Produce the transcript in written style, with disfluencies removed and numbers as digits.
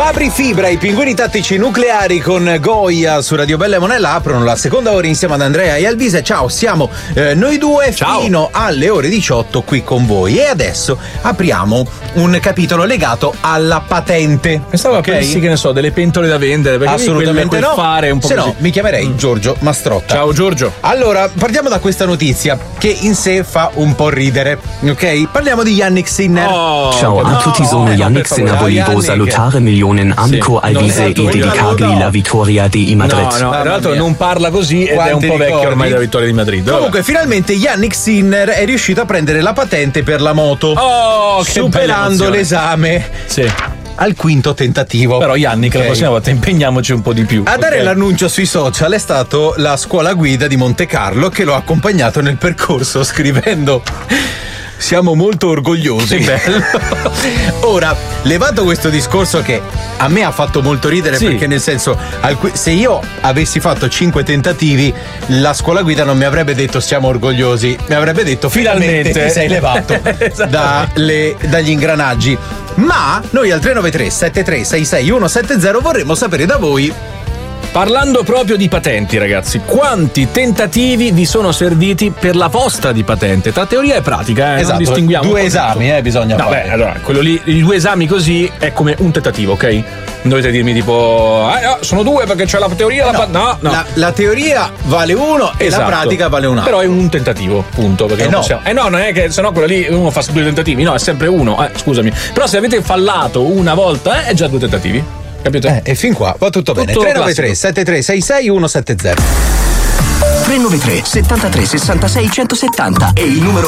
Fabri Fibra, i pinguini tattici nucleari con Goia su Radio Bella e Monella aprono la seconda ora insieme ad Andrea e Alvise. Ciao, siamo noi due fino alle ore 18 qui con voi e adesso apriamo un capitolo legato alla patente. Pensavo pensi che ne so, delle pentole da vendere, perché assolutamente no. Fare un po' se così. no mi chiamerei Giorgio Mastrotta. Ciao Giorgio. Allora, partiamo da questa notizia che in sé fa un po' ridere, ok? Parliamo di Yannick Sinner. Ciao a tutti, sono Yannick Sinner, volevo salutare milioni amico Alvise e dedicargli la vittoria di Madrid. No, tra l'altro non parla così ed è un po' vecchio ormai della vittoria di Madrid. Comunque finalmente Yannick Sinner è riuscito a prendere la patente per la moto, superando l'esame. Sì. Al quinto tentativo. Però Yannick, la prossima volta impegniamoci un po' di più. A dare l'annuncio sui social è stato la scuola guida di Monte Carlo che lo ha accompagnato nel percorso scrivendo: siamo molto orgogliosi. Bello. Ora, levato questo discorso che a me ha fatto molto ridere, perché nel senso, se io avessi fatto 5 tentativi, la scuola guida non mi avrebbe detto siamo orgogliosi, mi avrebbe detto finalmente ti sei levato dagli ingranaggi. Ma noi al 393 7366 170 vorremmo sapere da voi. Parlando proprio di patenti, ragazzi, quanti tentativi vi sono serviti per la vostra di patente? Tra teoria e pratica, esatto, non distinguiamo. 2 esami, bisogna fare. Beh, allora, quello lì, i 2 esami così è come un tentativo, ok? Non dovete dirmi tipo, no, sono 2 perché c'è la teoria e no. La teoria vale 1 e la pratica vale 1. Però è un tentativo, punto. Perché non possiamo. Non è che sennò quello lì uno fa 2 tentativi, no, è sempre 1. Scusami. Però se avete fallato una volta, è già 2 tentativi. Capito? E fin qua va tutto bene. 393 7366 170. 393 73 66 170 è il numero